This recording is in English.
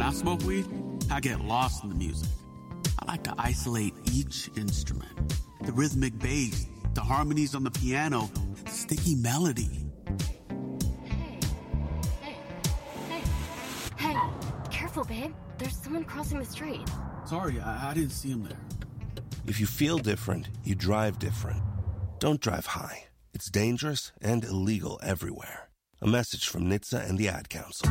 I smoke weed, I get lost in the music. I like to isolate each instrument. The rhythmic bass, the harmonies on the piano, the sticky melody. Hey, careful, babe. There's someone crossing the street. Sorry, I didn't see him there. If you feel different, you drive different. Don't drive high. It's dangerous and illegal everywhere. A message from NHTSA and the Ad Council.